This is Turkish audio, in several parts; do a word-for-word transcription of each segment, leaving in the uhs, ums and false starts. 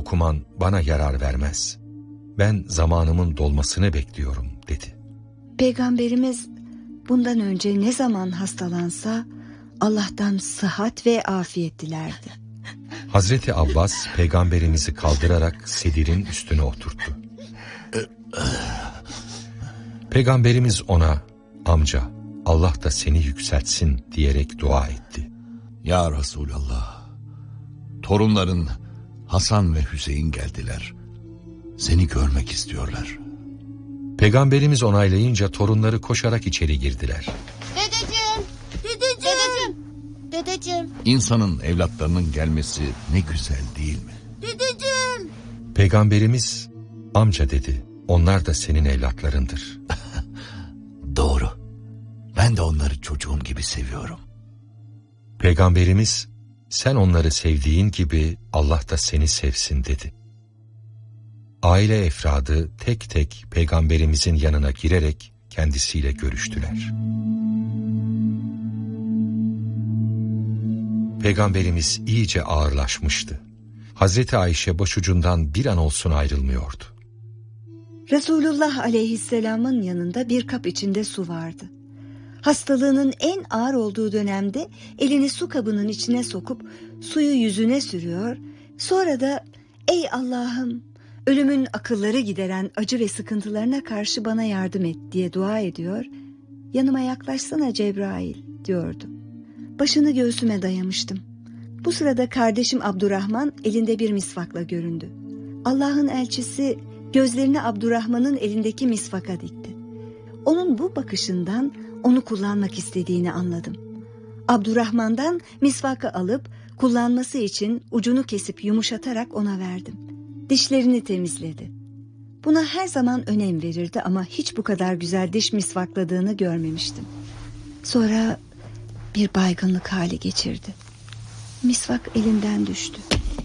okuman bana yarar vermez. Ben zamanımın dolmasını bekliyorum dedi. Peygamberimiz bundan önce ne zaman hastalansa Allah'tan sıhhat ve afiyet dilerdi. Hazreti Abbas peygamberimizi kaldırarak sedirin üstüne oturttu. Peygamberimiz ona, amca Allah da seni yükseltsin diyerek dua etti. Ya Resulallah, torunların Hasan ve Hüseyin geldiler. Seni görmek istiyorlar. Peygamberimiz onaylayınca torunları koşarak içeri girdiler. Dedeciğim, dedeciğim, dedeciğim, dedeciğim. İnsanın evlatlarının gelmesi ne güzel değil mi? Dedeciğim. Peygamberimiz, amca dedi, onlar da senin evlatlarındır. Doğru. Ben de onları çocuğum gibi seviyorum. Peygamberimiz, sen onları sevdiğin gibi Allah da seni sevsin dedi. Aile efradı tek tek Peygamberimizin yanına girerek kendisiyle görüştüler. Peygamberimiz iyice ağırlaşmıştı. Hazreti Ayşe başucundan bir an olsun ayrılmıyordu. Resulullah aleyhisselamın yanında bir kap içinde su vardı. Hastalığının en ağır olduğu dönemde elini su kabının içine sokup suyu yüzüne sürüyor, sonra da ''Ey Allah'ım, ölümün akılları gideren acı ve sıkıntılarına karşı bana yardım et'' diye dua ediyor. ''Yanıma yaklaşsana Cebrail'' diyordu. Başını göğsüme dayamıştım. Bu sırada kardeşim Abdurrahman elinde bir misvakla göründü. Allah'ın elçisi gözlerini Abdurrahman'ın elindeki misvaka dikti. Onun bu bakışından onu kullanmak istediğini anladım. Abdurrahman'dan misvakı alıp kullanması için ucunu kesip yumuşatarak ona verdim. Dişlerini temizledi. Buna her zaman önem verirdi ama hiç bu kadar güzel diş misvakladığını görmemiştim. Sonra bir baygınlık hali geçirdi. Misvak elinden düştü.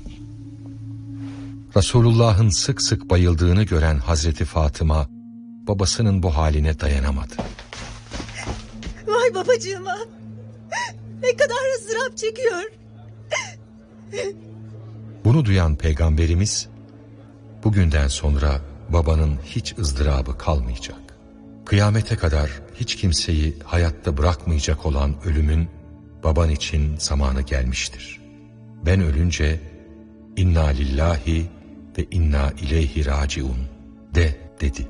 Resulullah'ın sık sık bayıldığını gören Hazreti Fatıma, babasının bu haline dayanamadı. Vay babacığıma, ne kadar ızdırap çekiyor. Bunu duyan Peygamberimiz, bugünden sonra babanın hiç ızdırabı kalmayacak. Kıyamete kadar hiç kimseyi hayatta bırakmayacak olan ölümün baban için zamanı gelmiştir. Ben ölünce inna lillahi ve inna ileyhi raciun de dedi.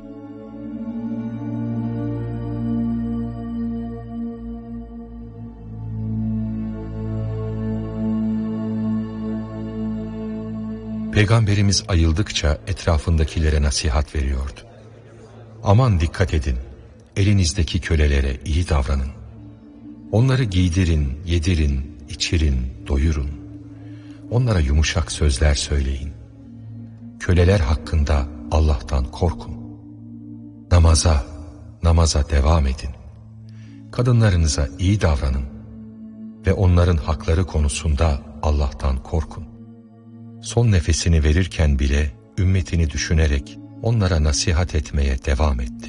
Peygamberimiz ayıldıkça etrafındakilere nasihat veriyordu. Aman dikkat edin, elinizdeki kölelere iyi davranın. Onları giydirin, yedirin, içirin, doyurun. Onlara yumuşak sözler söyleyin. Köleler hakkında Allah'tan korkun. Namaza, namaza devam edin. Kadınlarınıza iyi davranın. Ve onların hakları konusunda Allah'tan korkun. Son nefesini verirken bile ümmetini düşünerek onlara nasihat etmeye devam etti.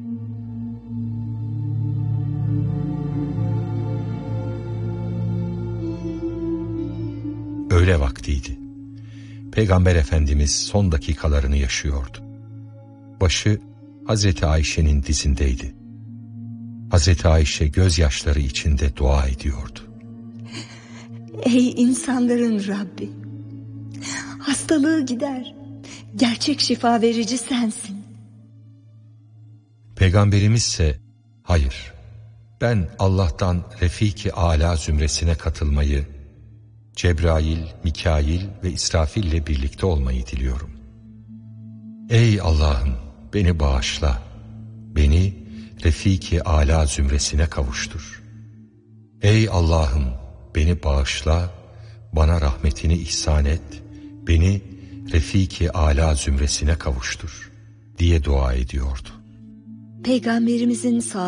Öğle vaktiydi. Peygamber Efendimiz son dakikalarını yaşıyordu. Başı Hazreti Ayşe'nin dizindeydi. Hazreti Ayşe gözyaşları içinde dua ediyordu. Ey insanların Rabbi, hastalığı gider, gerçek şifa verici sensin. Peygamberimiz ise hayır, ben Allah'tan Refik-i Âlâ zümresine katılmayı, Cebrail, Mikail ve İsrafil ile birlikte olmayı diliyorum. Ey Allah'ım, beni bağışla, beni Refik-i Âlâ zümresine kavuştur. Ey Allah'ım, beni bağışla, bana rahmetini ihsan et, beni Refik-i Âlâ zümresine kavuştur diye dua ediyordu. Peygamberimizin sağ